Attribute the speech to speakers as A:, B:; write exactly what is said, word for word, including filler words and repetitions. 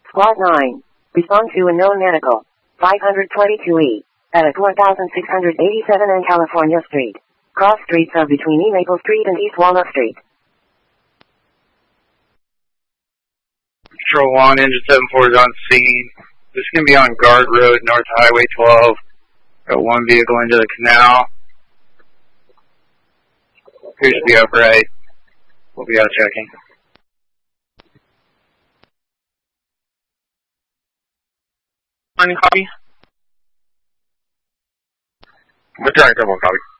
A: Squad nine. Respond to unknown medical. five twenty-two E. At four thousand six hundred eighty-seven and California Street. Cross streets are between E Maple Street and East Walnut Street.
B: Patrol one, engine seven four is on scene. This is going to be on Guard Road, north of Highway twelve. Got one vehicle into the canal. Appears to be upright. We'll be out checking.
C: Morning, copy.
D: Battalion seven one, copy.